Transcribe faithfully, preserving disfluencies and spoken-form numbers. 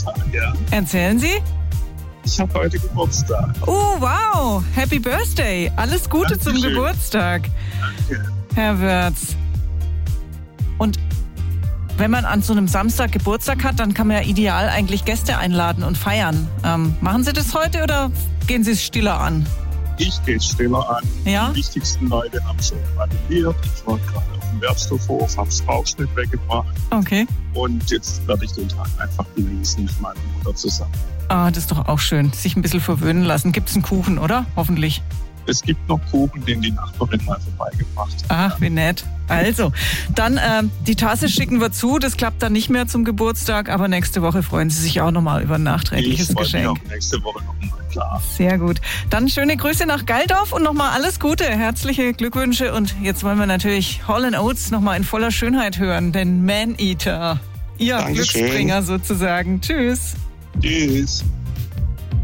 Tag, ja. Erzählen Sie. Ich habe heute Geburtstag. Oh, wow. Happy Birthday. Alles Gute Dankeschön. zum Geburtstag, Danke. Herr Wörz. Und wenn man an so einem Samstag Geburtstag hat, dann kann man ja ideal eigentlich Gäste einladen und feiern. Ähm, machen Sie das heute oder gehen Sie es stiller an? Ich gehe stiller an. Ja? Die wichtigsten Leute haben schon gratuliert. Ich war gerade auf dem Wertstoffhof, habe das Bauchschnitt weggebracht. Okay. Und jetzt werde ich den Tag einfach genießen mit meiner Mutter zusammen. Ah, das ist doch auch schön. Sich ein bisschen verwöhnen lassen. Gibt's einen Kuchen, oder? Hoffentlich. Es gibt noch Kuchen, den die Nachbarin mal vorbeigebracht hat. Ach, wie nett. Also, dann ähm, die Tasse schicken wir zu. Das klappt dann nicht mehr zum Geburtstag, aber nächste Woche freuen Sie sich auch nochmal über ein nachträgliches Ich freue mich Geschenk. auch nächste Woche nochmal, klar. Sehr gut. Dann schöne Grüße nach Geildorf und nochmal alles Gute. Herzliche Glückwünsche. Und jetzt wollen wir natürlich Hall and Oates nochmal in voller Schönheit hören. Den Man-Eater. Ihr Dankeschön. Glücksbringer sozusagen. Tschüss. Tschüss.